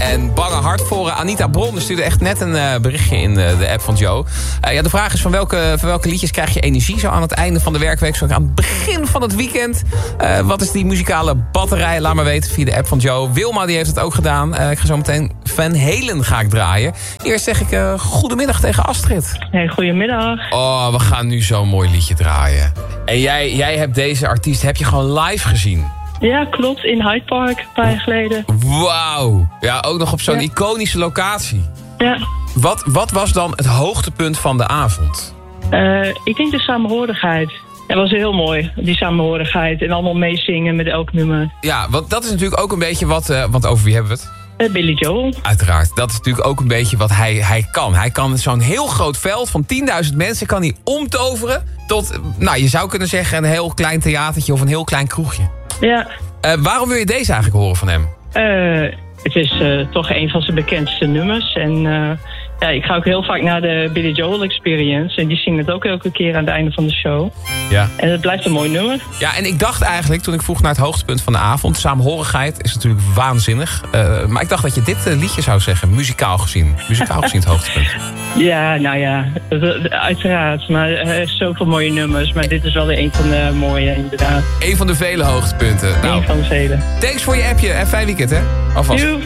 En bange hart voor Anita Bron stuurde echt net een berichtje in de app van Joe. De vraag is van welke liedjes krijg je energie zo aan het einde van de werkweek, zo aan het begin van het weekend. Wat is die muzikale batterij? Laat maar weten via de app van Joe. Wilma die heeft het ook gedaan. Ik ga zo meteen Van Halen ga ik draaien. Eerst zeg ik goedemiddag tegen Astrid. Hey, goedemiddag. Oh, we gaan nu zo'n mooi liedje draaien. En jij hebt deze artiest heb je gewoon live gezien. Ja, klopt. In Hyde Park, een paar jaar geleden. Wauw. Ja, ook nog op zo'n iconische locatie. Ja. Wat was dan het hoogtepunt van de avond? Ik denk de samenhorigheid. Dat was heel mooi, die samenhorigheid. En allemaal meezingen met elk nummer. Ja, want dat is natuurlijk ook een beetje wat... want over wie hebben we het? Billy Joel. Uiteraard. Dat is natuurlijk ook een beetje wat hij kan. Hij kan zo'n heel groot veld van 10.000 mensen kan hij omtoveren tot, nou, je zou kunnen zeggen een heel klein theatertje of een heel klein kroegje. Ja. Waarom wil je deze eigenlijk horen van hem? Het is toch een van zijn bekendste nummers. En ik ga ook heel vaak naar de Billy Joel Experience. En die zingen het ook elke keer aan het einde van de show. Ja. En het blijft een mooi nummer. Ja, en ik dacht eigenlijk, toen ik vroeg naar het hoogtepunt van de avond... Saamhorigheid is natuurlijk waanzinnig. Maar ik dacht dat je dit liedje zou zeggen, muzikaal gezien. Muzikaal gezien het hoogtepunt. Ja, nou ja, uiteraard. Maar er zijn zoveel mooie nummers. Maar dit is wel een van de mooie, inderdaad. Een van de vele hoogtepunten. Een van de vele. Thanks voor je appje en fijn weekend, hè? Alvast.